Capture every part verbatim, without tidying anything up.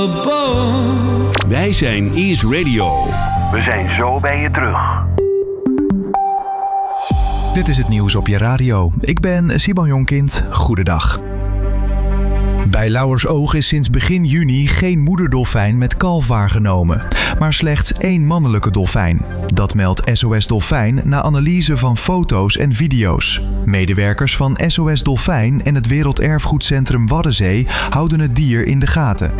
Wij zijn Is Radio. We zijn zo bij je terug. Dit is het nieuws op je radio. Ik ben Simon Jonkind. Goedendag. Bij Lauwersoog is sinds begin juni geen moederdolfijn met kalf waargenomen, maar slechts één mannelijke dolfijn. Dat meldt S O S Dolfijn na analyse van foto's en video's. Medewerkers van S O S Dolfijn en het Werelderfgoedcentrum Waddenzee houden het dier in de gaten.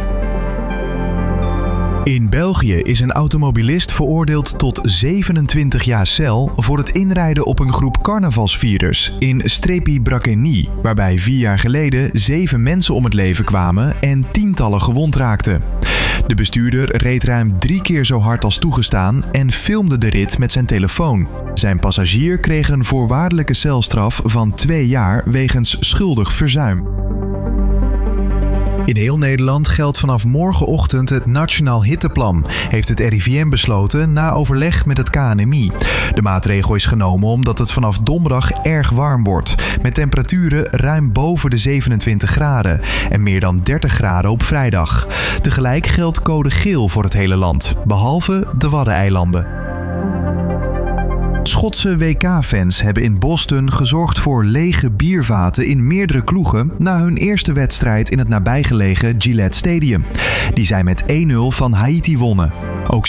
In België is een automobilist veroordeeld tot zevenentwintig jaar cel voor het inrijden op een groep carnavalsvierders in Strépy-Bracquigny, waarbij vier jaar geleden zeven mensen om het leven kwamen en tientallen gewond raakten. De bestuurder reed ruim drie keer zo hard als toegestaan en filmde de rit met zijn telefoon. Zijn passagier kreeg een voorwaardelijke celstraf van twee jaar wegens schuldig verzuim. In heel Nederland geldt vanaf morgenochtend het Nationaal Hitteplan, heeft het R I V M besloten na overleg met het K N M I. De maatregel is genomen omdat het vanaf donderdag erg warm wordt, met temperaturen ruim boven de zevenentwintig graden en meer dan dertig graden op vrijdag. Tegelijk geldt code geel voor het hele land, behalve de Waddeneilanden. Schotse W K-fans hebben in Boston gezorgd voor lege biervaten in meerdere kroegen na hun eerste wedstrijd in het nabijgelegen Gillette Stadium. Die zij met één nul van Haiti wonnen. Ook